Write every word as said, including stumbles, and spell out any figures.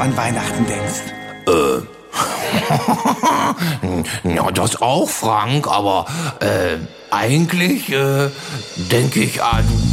an Weihnachten denkst. Äh. Ja, das auch, Frank, aber äh, eigentlich äh, denke ich an